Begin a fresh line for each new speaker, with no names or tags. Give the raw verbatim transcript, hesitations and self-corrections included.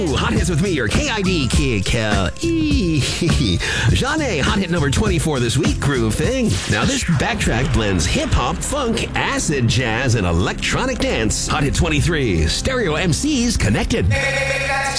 Hot Hits with me, your K I D Kid Kel. Zhané, hot hit number twenty-four this week, Groove Thing. Now this backtrack blends hip-hop, funk, acid jazz, and electronic dance. Hot hit twenty-three, Stereo M Cs Connected.